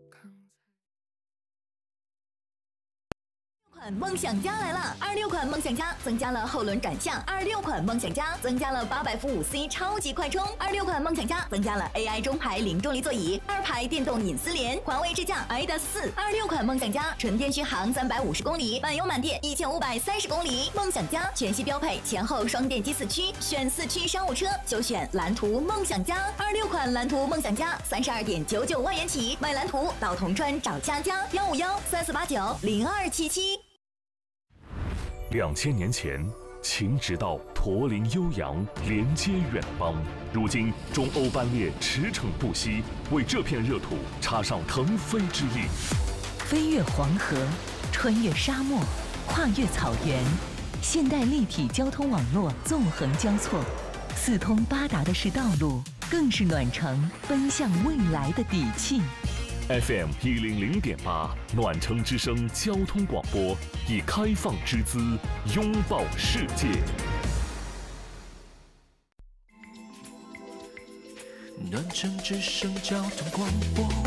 梦想家来了！26款梦想家增加了后轮转向，26款梦想家增加了800伏5C 超级快充，26款梦想家增加了 AI 中排零重力座椅，2排电动隐私联，环卫智驾 iDA4，26款梦想家纯电续航350公里，满油满电1530公里。梦想家全系标配前后双电机4驱，选4驱商务车就选蓝图梦想家。26款蓝图梦想家32.99万元起，买蓝图到铜川找佳佳15134890277。 2000年前，秦直道驼铃悠扬，连接远邦。如今，中欧班列驰骋不息，为这片热土插上腾飞之力。 飞越黄河，穿越沙漠，跨越草原，现代立体交通网络纵横交错，四通八达的是道路，更是暖城奔向未来的底气。 FM 100.8暖城之声交通广播，以开放之姿拥抱世界。 暖城之声交通广播。